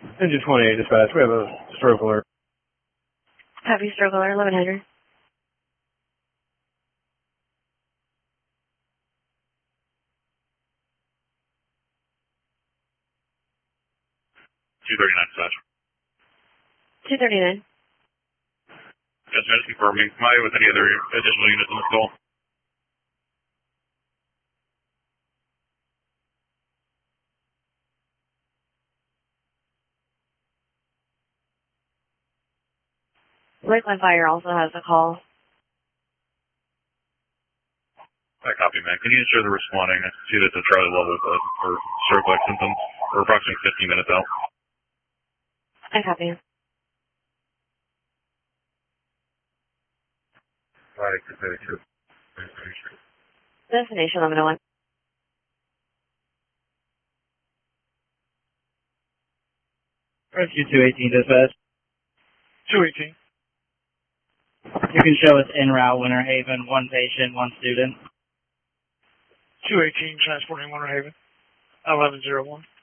Engine 28 dispatch, we have a stroke alert. Copy, stroke alert, 1100. Dispatch. 239. Yes, I just confirming. Am I with any other additional units on this call? Lakeland Fire also has a call. I copy, man. Can you ensure they're responding? I see that the Charlie level for stroke-like symptoms. We're approximately 15 minutes out. I copy. Right, 32. Destination 1101. Rescue 218 dispatch. 218. You can show us en route Winter Haven, 1 patient, 1 student. 218 transporting Winter Haven, 1101.